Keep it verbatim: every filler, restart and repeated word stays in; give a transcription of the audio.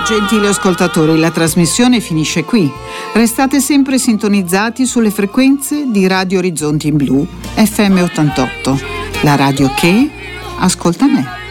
Gentili ascoltatori, la trasmissione finisce qui. Restate sempre sintonizzati sulle frequenze di Radio Orizzonti in Blu, F M ottantotto, la radio che ascolta me.